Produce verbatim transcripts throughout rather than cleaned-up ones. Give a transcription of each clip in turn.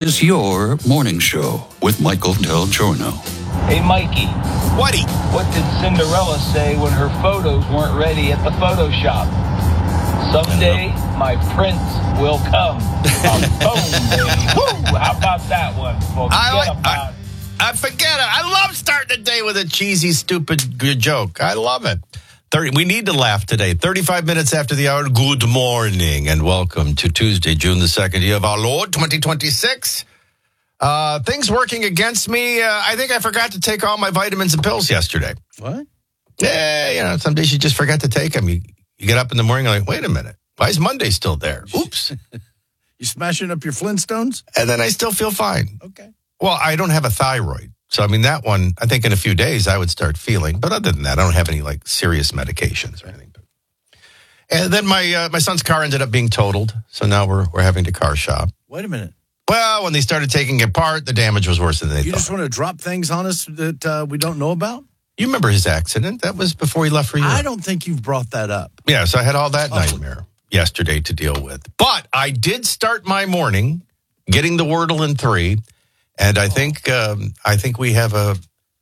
Here's your morning show with Michael Del Giorno. Hey, Mikey. Whatty? What did Cinderella say when her photos weren't ready at the photo shop? Someday my prince will come. A phone day. Woo! How about that one, folks? I, Get like, about I, I forget it. I love starting the day with a cheesy, stupid good joke. I love it. thirty We need to laugh today. thirty-five minutes after the hour. Good morning and welcome to Tuesday, June the second, year of our Lord, twenty twenty-six. Uh, things working against me. Uh, I think I forgot to take all my vitamins and pills yesterday. What? Yeah, you know, some days you just forget to take them. You, you get up in the morning and like, wait a minute. Why is Monday still there? Oops. You smashing up your Flintstones? And then I still feel fine. Okay. Well, I don't have a thyroid. So, I mean, that one, I think in a few days I would start feeling. But other than that, I don't have any, like, serious medications or anything. And then my uh, my son's car ended up being totaled. So now we're we're having to car shop. Wait a minute. Well, when they started taking it apart, the damage was worse than they You thought. just want to drop things on us that uh, we don't know about? You remember his accident? That was before he left for Europe. I don't think you've brought that up. Yeah, so I had all that Oh. nightmare yesterday to deal with. But I did start my morning getting the Wordle in three. And I think um, I think we have a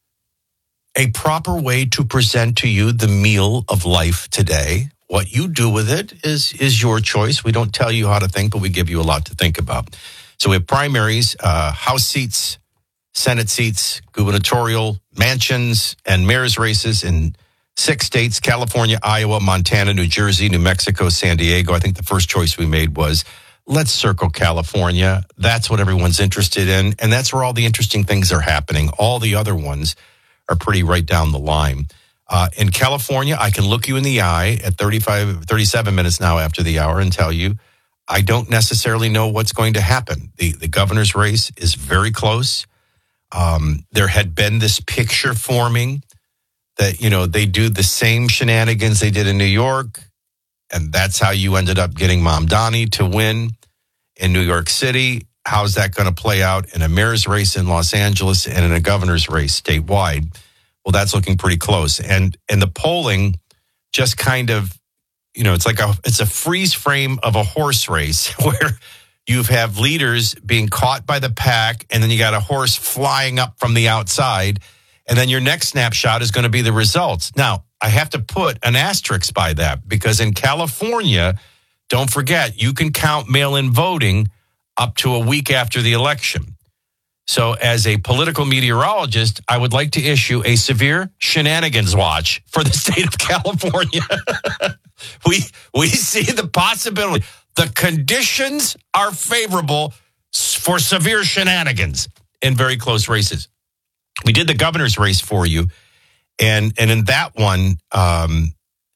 a proper way to present to you the meal of life today. What you do with it is is your choice. We don't tell you how to think, but we give you a lot to think about. So we have primaries, uh, House seats, Senate seats, gubernatorial, mansions, and mayor's races in six states: California, Iowa, Montana, New Jersey, New Mexico, San Diego. I think the first choice we made was, let's circle California. That's what everyone's interested in. And that's where all the interesting things are happening. All the other ones are pretty right down the line. Uh, in California, I can look you in the eye at thirty-five, thirty-seven minutes now after the hour and tell you, I don't necessarily know what's going to happen. The, the governor's race is very close. Um, there had been this picture forming that, you know, they do the same shenanigans they did in New York. And that's how you ended up getting Mamdani to win in New York City. How's that going to play out in a mayor's race in Los Angeles and in a governor's race statewide? Well, that's looking pretty close. And and the polling just kind of, you know, it's like a it's a freeze frame of a horse race where you have leaders being caught by the pack, and then you got a horse flying up from the outside, and then your next snapshot is going to be the results. Now, I have to put an asterisk by that because in California, don't forget, you can count mail-in voting up to a week after the election. So as a political meteorologist, I would like to issue a severe shenanigans watch for the state of California. we we see the possibility. The conditions are favorable for severe shenanigans in very close races. We did the governor's race for you. And and in that one, um,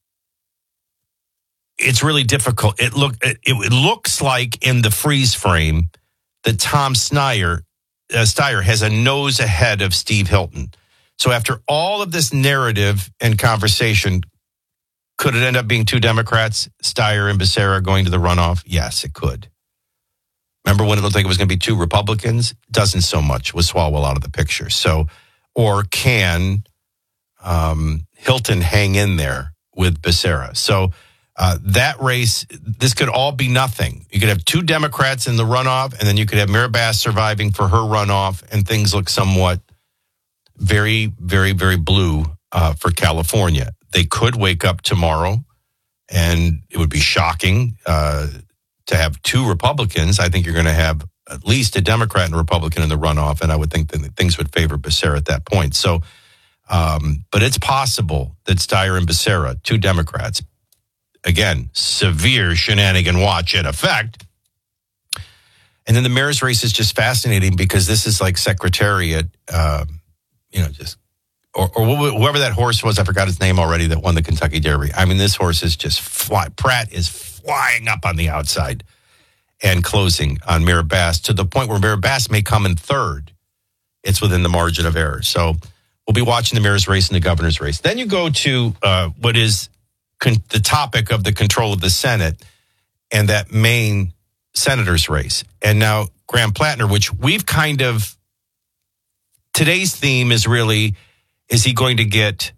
it's really difficult. It look it, it looks like in the freeze frame that Tom Steyer, uh, Steyer has a nose ahead of Steve Hilton. So after all of this narrative and conversation, could it end up being two Democrats, Steyer and Becerra, going to the runoff? Yes, it could. Remember when it looked like it was going to be two Republicans? Doesn't so much. Was Swalwell out of the picture. So, or can Um, Hilton hang in there with Becerra. So uh, that race, this could all be nothing. You could have two Democrats in the runoff, and then you could have Mira Bass surviving for her runoff, and things look somewhat very, very, very blue uh, for California. They could wake up tomorrow, and it would be shocking uh, to have two Republicans. I think you're going to have at least a Democrat and a Republican in the runoff, and I would think that things would favor Becerra at that point. So Um, but it's possible that Steyer and Becerra, two Democrats, again, severe shenanigan watch in effect. And then the mayor's race is just fascinating because this is like Secretariat, um, you know, just, or, or whoever that horse was, I forgot his name already, that won the Kentucky Derby. I mean, this horse is just fly. Pratt is flying up on the outside and closing on Mira Bass to the point where Mira Bass may come in third. It's within the margin of error. So we'll be watching the mayor's race and the governor's race. Then you go to uh, what is con- the topic of the control of the Senate and that Maine senator's race. And now Graham Plattner, which we've kind of, today's theme is really, is he going to get,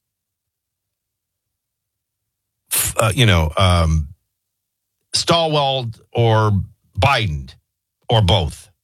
uh, you know, um, Stalwell or Biden or both?